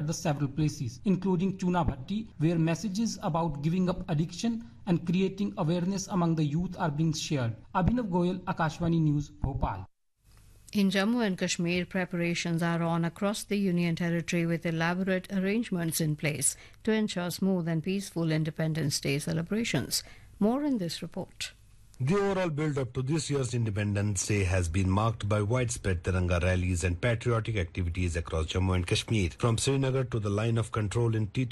the several places, including Chuna Bhatti, where messages about giving up addiction and creating awareness among the youth are being shared. Abhinav Goyal, Akashvani News, Bhopal. In Jammu and Kashmir, preparations are on across the Union Territory with elaborate arrangements in place to ensure smooth and peaceful Independence Day celebrations. More in this report. The overall build-up to this year's Independence Day has been marked by widespread Tiranga rallies and patriotic activities across Jammu and Kashmir. From Srinagar to the line of control in T